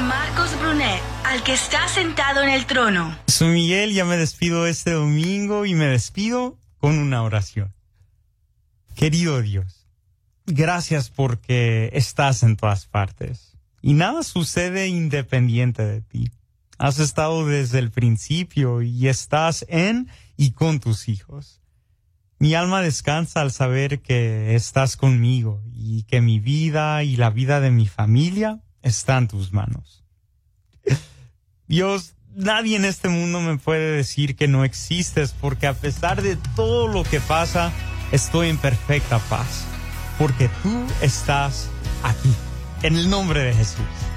con Marcos Brunet, al que está sentado en el trono. Soy Miguel, ya me despido este domingo y me despido con una oración. Querido Dios, gracias porque estás en todas partes y nada sucede independiente de ti. Has estado desde el principio y estás en y con tus hijos. Mi alma descansa al saber que estás conmigo y que mi vida y la vida de mi familia está en tus manos. Dios, nadie en este mundo me puede decir que no existes, porque a pesar de todo lo que pasa, estoy en perfecta paz, porque tú estás aquí, en el nombre de Jesús.